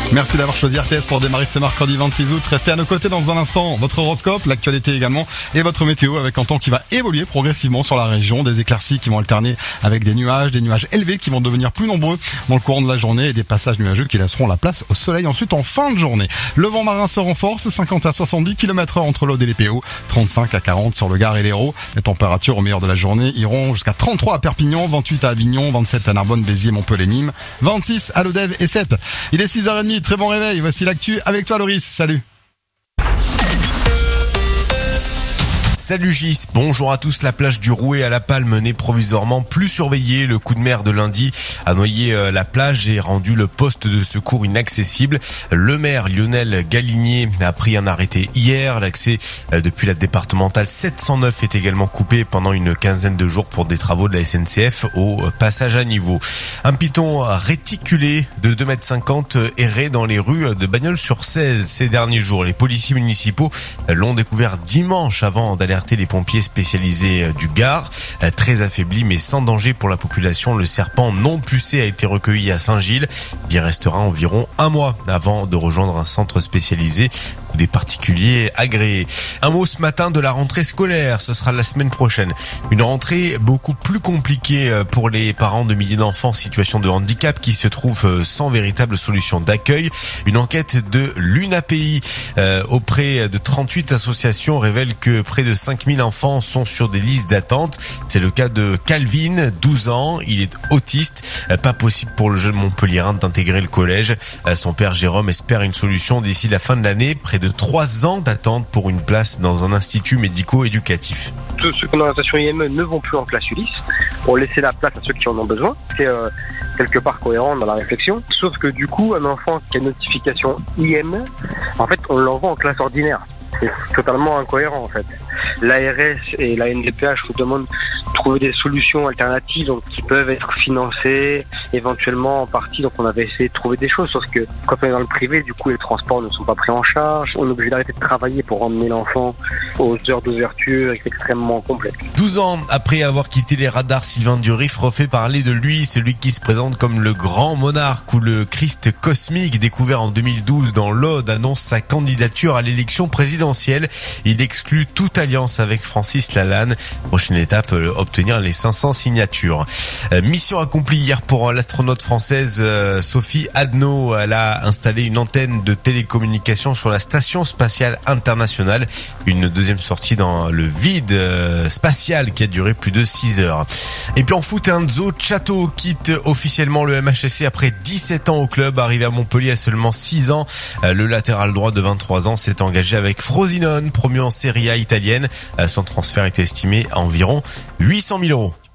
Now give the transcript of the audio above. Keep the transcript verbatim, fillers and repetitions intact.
Merci d'avoir choisi R T S pour démarrer ce mercredi vingt-six août. Restez à nos côtés dans un instant. Votre horoscope, l'actualité également et votre météo avec un temps qui va évoluer progressivement sur la région. Des éclaircies qui vont alterner avec des nuages, des nuages élevés qui vont devenir plus nombreux dans le courant de la journée et des passages nuageux qui laisseront la place au soleil ensuite en fin de journée. Le vent marin se renforce, cinquante à soixante-dix kilomètres heure entre l'Aude et les P O, trente-cinq à quarante sur le Gard et l'Hérault. Les températures au meilleur de la journée iront jusqu'à trente-trois à Perpignan, vingt-huit à Avignon, vingt-sept à Narbonne, Béziers, Montpellier, Nîmes, vingt-six à Lodève et sept. Il est six heures trente, très bon réveil. Voici l'actu avec toi Loris, salut. Salut Gis, bonjour à tous. La plage du Rouet à La Palme n'est provisoirement plus surveillée. Le coup de mer de lundi a noyé la plage et rendu le poste de secours inaccessible. Le maire Lionel Galinier a pris un arrêté hier. L'accès depuis la départementale sept cent neuf est également coupé pendant une quinzaine de jours pour des travaux de la S N C F au passage à niveau. Un python réticulé de deux mètres cinquante errait dans les rues de Bagnols-sur-Cèze ces derniers jours. Les policiers municipaux l'ont découvert dimanche avant d'aller les pompiers spécialisés du Gard. Très affaibli mais sans danger pour la population, le serpent non pucé a été recueilli à Saint-Gilles. Il y restera environ un mois avant de rejoindre un centre spécialisé ou des particuliers agréés. Un mot ce matin de la rentrée scolaire, ce sera la semaine prochaine. Une rentrée beaucoup plus compliquée pour les parents de milliers d'enfants en situation de handicap qui se trouvent sans véritable solution d'accueil. Une enquête de l'U N A P I euh, auprès de trente-huit associations révèle que près de cinq mille enfants sont sur des listes d'attente. C'est le cas de Calvin, douze ans. Il est autiste. Pas possible pour le jeune Montpelliérain d'intégrer le collège. Son père Jérôme espère une solution d'ici la fin de l'année. Près de trois ans d'attente pour une place dans un institut médico-éducatif. Tous ceux qui ont l'orientation I M E ne vont plus en classe Ulysse pour laisser la place à ceux qui en ont besoin. C'est euh, quelque part cohérent dans la réflexion. Sauf que du coup, un enfant qui a une notification I M E, en fait, on l'envoie en classe ordinaire. C'est totalement incohérent en fait. L'A R S et la N D P H vous demandent de trouver des solutions alternatives donc, qui peuvent être financées éventuellement en partie. Donc on avait essayé de trouver des choses, sauf que quand on est dans le privé, du coup les transports ne sont pas pris en charge. On est obligé d'arrêter de travailler pour emmener l'enfant aux heures d'ouverture, c'est extrêmement complexe. douze ans après avoir quitté les radars, Sylvain Durif refait parler de lui, celui qui se présente comme le grand monarque ou le Christ cosmique découvert en deux mille douze dans l'Aude annonce sa candidature à l'élection présidentielle. Il exclut toute alliance avec Francis Lalanne. Prochaine étape, obtenir les cinq cents signatures. Euh, mission accomplie hier pour l'astronaute française euh, Sophie Adno. Elle a installé une antenne de télécommunication sur la station spatiale internationale. Une deuxième sortie dans le vide euh, spatial qui a duré plus de six heures. Et puis en foot, Enzo Chato quitte officiellement le M H S C après dix-sept ans au club. Arrivé à Montpellier à seulement six ans, euh, le latéral droit de vingt-trois ans s'est engagé avec Frosinone, promu en Serie A italienne. Son transfert était estimé à environ huit cent mille euros.